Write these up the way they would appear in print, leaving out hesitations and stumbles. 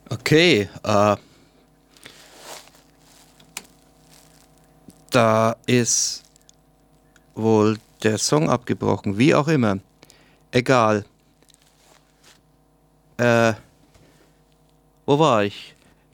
Okay, da ist wohl der Song abgebrochen, wie auch immer. Egal. Äh, Wo war ich?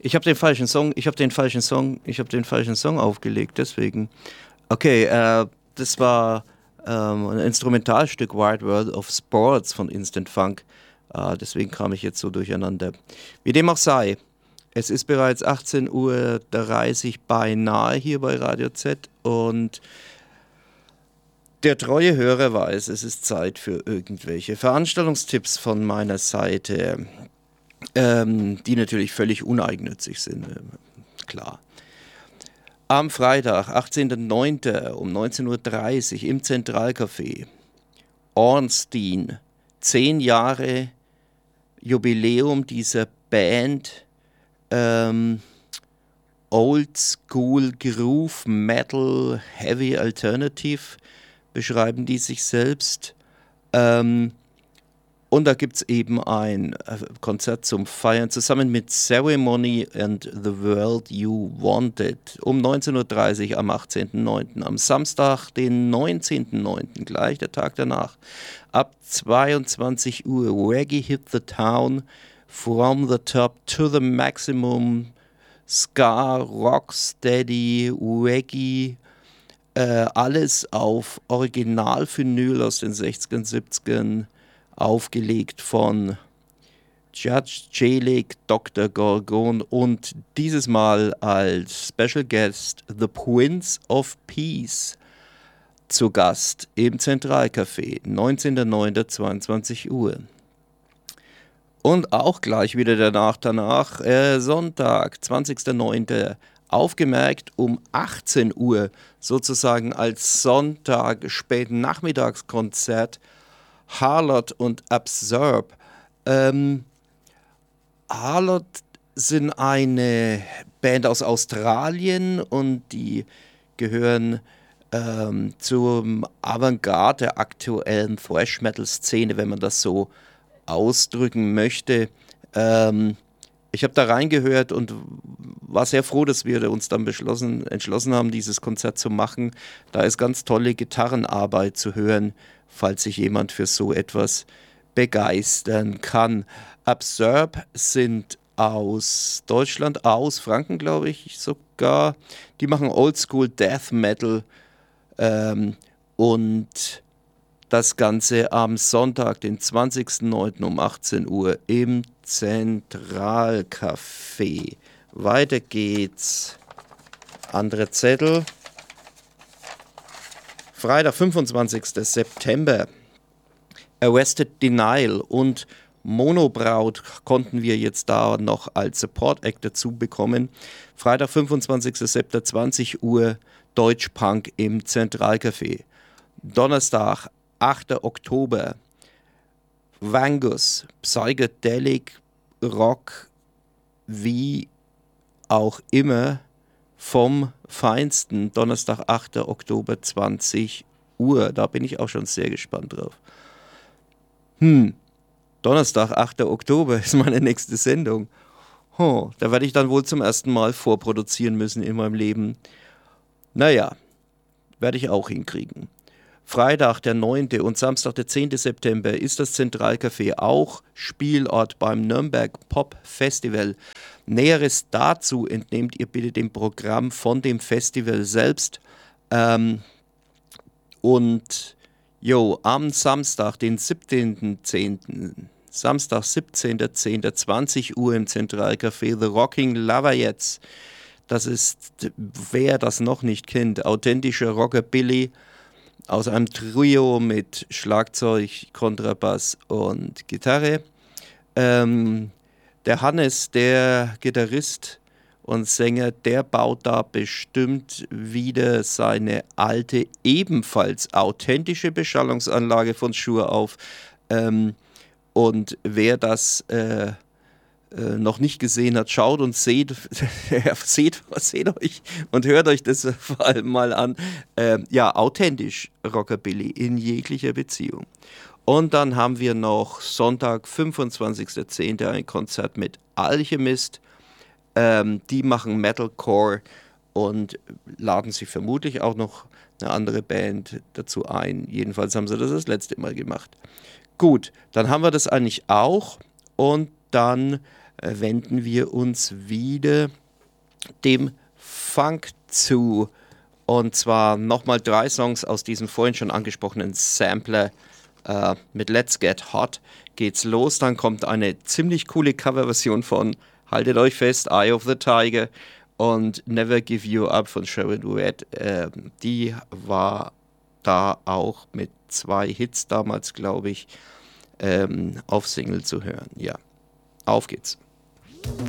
Ich habe den falschen Song aufgelegt, deswegen. Okay, das war ein Instrumentalstück Wide World of Sports von Instant Funk. Deswegen kam ich jetzt so durcheinander. Wie dem auch sei, es ist bereits 18:30 Uhr beinahe hier bei Radio Z und der treue Hörer weiß, es ist Zeit für irgendwelche Veranstaltungstipps von meiner Seite, die natürlich völlig uneigennützig sind, klar. Am Freitag, 18.09. um 19:30 Uhr im Zentralcafé. Ornstein, 10 Jahre Jubiläum dieser Band. Ähm, Old School Groove Metal Heavy Alternative beschreiben die sich selbst. Ähm, und da gibt es eben ein Konzert zum Feiern zusammen mit Ceremony and the World You Wanted um 19:30 Uhr am 18.09. Am Samstag, den 19.09., gleich der Tag danach, ab 22 Uhr Reggae Hit the Town, From the Top to the Maximum, Ska, Rocksteady, Reggae, alles auf Original-Vinyl aus den 60ern, 70ern, aufgelegt von Judge Celik, Dr. Gorgon und dieses Mal als Special Guest The Prince of Peace zu Gast im Zentralcafé, 19.09., 22 Uhr. Und auch gleich wieder danach, Sonntag, 20.09., aufgemerkt um 18 Uhr, sozusagen als Sonntag späten Nachmittagskonzert, Harlot und Absurb. Harlot sind eine Band aus Australien und die gehören zum Avantgarde der aktuellen Thrash-Metal-Szene, wenn man das so ausdrücken möchte. Ich habe da reingehört und war sehr froh, dass wir uns dann entschlossen haben, dieses Konzert zu machen. Da ist ganz tolle Gitarrenarbeit zu hören, falls sich jemand für so etwas begeistern kann. Absurb sind aus Deutschland, aus Franken, glaube ich sogar. Die machen Oldschool Death Metal und das Ganze am Sonntag, den 20.09. um 18 Uhr im Zentralcafé. Weiter geht's. Andere Zettel. Freitag, 25. September. Arrested Denial und Monobraut konnten wir jetzt da noch als Support Act dazu bekommen. Freitag, 25. September, 20 Uhr, Deutschpunk im Zentralcafé. Donnerstag, 8. Oktober, Vangus, Psychedelic Rock, wie auch immer, vom Feinsten, Donnerstag, 8. Oktober, 20 Uhr. Da bin ich auch schon sehr gespannt drauf. Donnerstag, 8. Oktober ist meine nächste Sendung. Da werde ich dann wohl zum ersten Mal vorproduzieren müssen in meinem Leben. Naja, werde ich auch hinkriegen. Freitag, der 9. und Samstag, der 10. September ist das Zentralcafé auch Spielort beim Nürnberg Pop Festival. Näheres dazu entnehmt ihr bitte dem Programm von dem Festival selbst. Am Samstag, den 17.10., Samstag, 17.10., 20 Uhr im Zentralcafé The Rocking Lavayettes. Das ist, wer das noch nicht kennt, authentischer Rockabilly aus einem Trio mit Schlagzeug, Kontrabass und Gitarre. Der Hannes, der Gitarrist und Sänger, der baut da bestimmt wieder seine alte, ebenfalls authentische Beschallungsanlage von Shure auf. Und wer das noch nicht gesehen hat, schaut und seht euch und hört euch das vor allem mal an. Ja, authentisch Rockabilly in jeglicher Beziehung. Und dann haben wir noch Sonntag, 25.10. ein Konzert mit Alchemist. Die machen Metalcore und laden sich vermutlich auch noch eine andere Band dazu ein. Jedenfalls haben sie das letzte Mal gemacht. Gut, dann haben wir das eigentlich auch und dann wenden wir uns wieder dem Funk zu. Und zwar nochmal 3 Songs aus diesem vorhin schon angesprochenen Sampler. Mit Let's Get Hot geht's los. Dann kommt eine ziemlich coole Coverversion von, haltet euch fest, Eye of the Tiger und Never Give You Up von Sharon Duet. Die war da auch mit 2 Hits damals, glaube ich, auf Single zu hören. Ja, auf geht's.